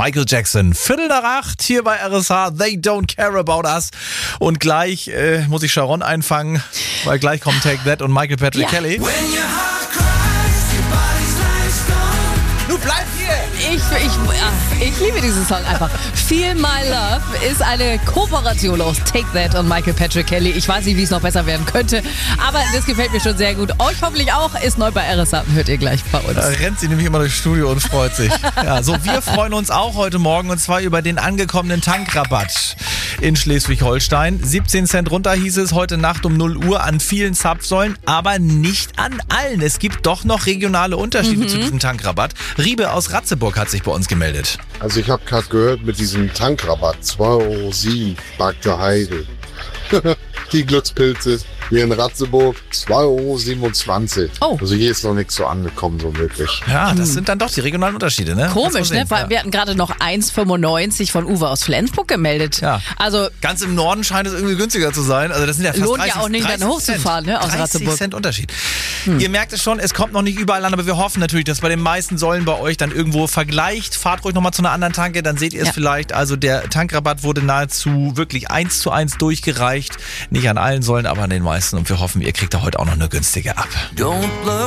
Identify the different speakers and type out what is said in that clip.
Speaker 1: Michael Jackson. 7:45 hier bei RSH. They don't care about us. Und gleich muss ich Sharon einfangen, weil gleich kommen Take That und Michael Patrick Kelly. Du bleib hier!
Speaker 2: Ich liebe diesen Song einfach. Feel My Love ist eine Kooperation aus Take That und Michael Patrick Kelly. Ich weiß nicht, wie es noch besser werden könnte, aber das gefällt mir schon sehr gut. Euch hoffentlich auch. Ist neu bei RSH. Hört ihr gleich bei uns.
Speaker 1: Da rennt sie nämlich immer durchs Studio und freut sich. Ja, so, wir freuen uns auch heute Morgen und zwar über den angekommenen Tankrabatt in Schleswig-Holstein. 17 Cent runter hieß es heute Nacht um 0 Uhr an vielen Zapfsäulen, aber nicht an allen. Es gibt doch noch regionale Unterschiede zu diesem Tankrabatt. Riebe aus Ratzeburg hat sich bei uns gemeldet.
Speaker 3: Also ich habe gerade gehört mit diesem Tankrabatt, 2,07 € Bagde Heide. Die Glückspilze hier in Ratzeburg, 2,27 €.
Speaker 2: Oh.
Speaker 3: Also hier ist noch nichts so angekommen, so wirklich.
Speaker 1: Ja, das sind dann doch die regionalen Unterschiede, ne?
Speaker 2: Komisch, ne? Weil wir hatten gerade noch 1,95 von Uwe aus Flensburg gemeldet.
Speaker 1: Ja.
Speaker 2: Also
Speaker 1: ganz im Norden scheint es irgendwie günstiger zu sein. Also das sind ja fast
Speaker 2: lohnt
Speaker 1: 30,
Speaker 2: ja auch nicht, dann hochzufahren, ne, aus
Speaker 1: 30
Speaker 2: Ratzeburg.
Speaker 1: Cent Unterschied. Ihr merkt es schon, es kommt noch nicht überall an, aber wir hoffen natürlich, dass bei den meisten Säulen bei euch dann irgendwo vergleicht. Fahrt ruhig nochmal zu einer anderen Tanke, dann seht ihr es vielleicht. Also der Tankrabatt wurde nahezu wirklich 1:1 durchgereicht. Nicht an allen Säulen, aber an den meisten. Und wir hoffen, ihr kriegt da heute auch noch eine günstige ab.